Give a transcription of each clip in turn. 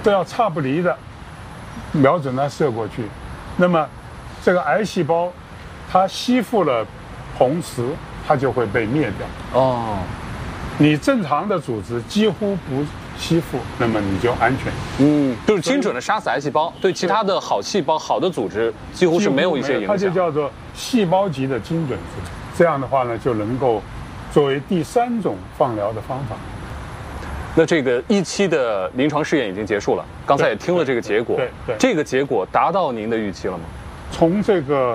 都要差不离的瞄准它射过去，那么这个癌细胞它吸附了硼磁，它就会被灭掉。 哦， 你正常的组织几乎不吸附，那么你就安全。 就是精准的杀死癌细胞，对其他的好细胞、好的组织几乎是没有一些影响。 它就叫做细胞级的精准治疗。这样的话呢，就能够作为第3种放疗的方法。 那这个1期的临床试验已经结束了，刚才也听了这个结果。 对， 这个结果达到您的预期了吗？ 从这个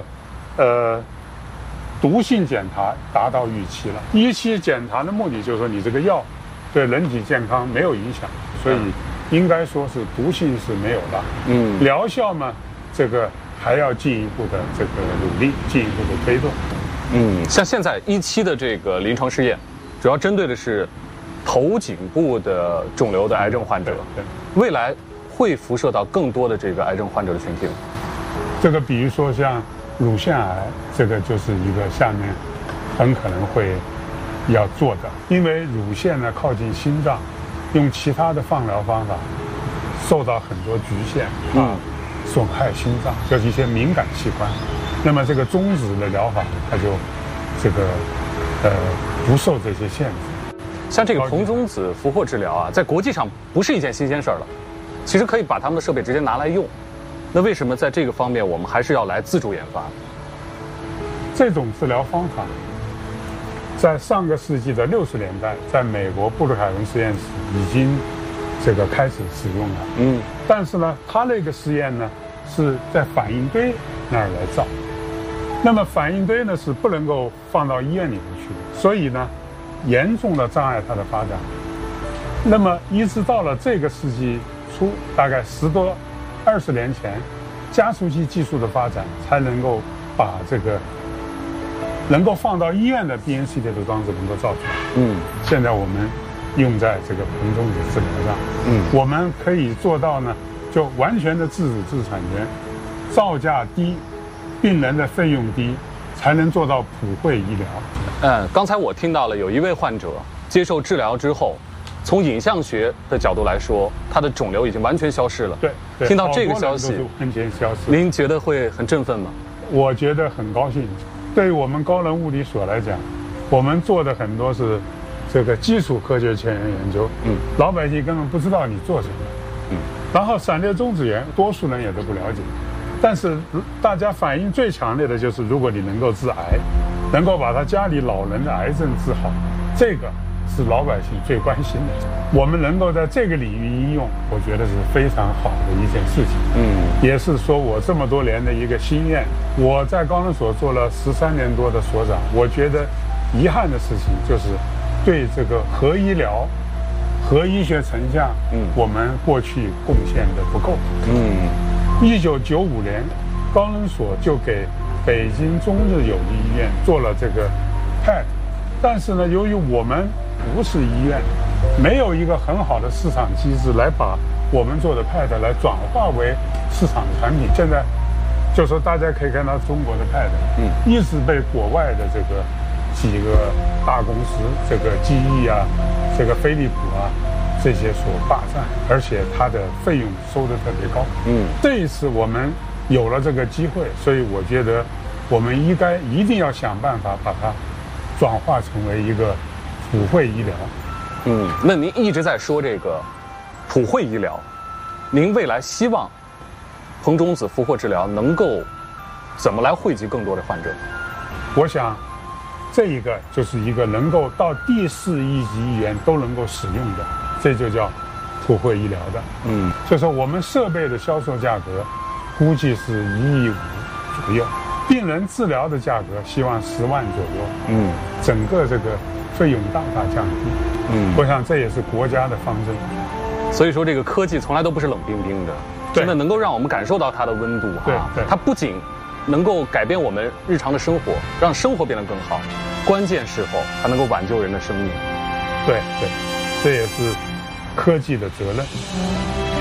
毒性检查达到预期了。1期检查的目的就是说你这个药对人体健康没有影响，所以应该说是毒性是没有的。疗效嘛，这个还要进一步的这个努力，进一步的推动。 像现在1期的这个临床试验，主要针对的是头颈部的肿瘤的癌症患者。未来会辐射到更多的这个癌症患者的群体吗？ 这个比如说像乳腺癌，这个就是一个下面很可能会要做的，因为乳腺呢靠近心脏，用其他的放疗方法受到很多局限损害心脏，就是一些敏感器官。那么这个中指的疗法，它就这个不受这些限制。 像这个硼中子俘获治疗啊，在国际上不是一件新鲜事儿了，其实可以把他们的设备直接拿来用。那为什么在这个方面我们还是要来自主研发？ 这种治疗方法在上个世纪的60年代，在美国布鲁凯文实验室已经这个开始使用了。但是呢，他那个实验呢是在反应堆那儿来造，那么反应堆呢是不能够放到医院里面去的，所以呢严重的障碍它的发展。那么一直到了这个世纪初，大概10多20年前，加速器技术的发展才能够把这个能够放到医院的 BNC 这个装置能够造出来。现在我们用在这个硼中子治疗上。我们可以做到呢，就完全的自主知识产权，造价低，病人的费用低，才能做到普惠医疗。 刚才我听到了有一位患者接受治疗之后，从影像学的角度来说，他的肿瘤已经完全消失了。 对， 听到这个消息， 完全消失。 您觉得会很振奋吗？ 我觉得很高兴。对于我们高能物理所来讲，我们做的很多是这个基础科学前沿研究，老百姓根本不知道你做什么，然后闪裂中子源，多数人也都不了解，但是大家反应最强烈的就是，如果你能够治癌，能够把他家里老人的癌症治好，这个是老百姓最关心的。我们能够在这个领域应用，我觉得是非常好的一件事情。也是说我这么多年的一个心愿。我在高能所做了13年多的所长，我觉得遗憾的事情就是对这个核医疗、核医学成像，我们过去贡献的不够。1995年，高能所就给北京中日友谊医院做了这个 PET， 但是呢，由于我们不是医院，没有一个很好的市场机制来把我们做的 PET 来转化为市场产品。现在就说大家可以看到中国的 PET，一直被国外的这个几个大公司，这个GE啊，这个飞利浦啊，这些所霸占，而且它的费用收得特别高。这一次我们有了这个机会，所以我觉得我们一定要想办法把它转化成为一个普惠医疗。 那您一直在说这个普惠医疗，您未来希望硼中子俘获治疗能够怎么来惠及更多的患者？ 我想这一个就是一个能够到第4亿级医院都能够使用的，这就叫普惠医疗的。就说我们设备的销售价格估计是1.5亿左右，病人治疗的价格希望10万左右。整个这个费用大大降低。我想这也是国家的方针。 所以说这个科技从来都不是冷冰冰的，真的能够让我们感受到它的温度。 对， 它不仅能够改变我们日常的生活，让生活变得更好，关键时候还能够挽救人的生命。 对，这也是科技的责任。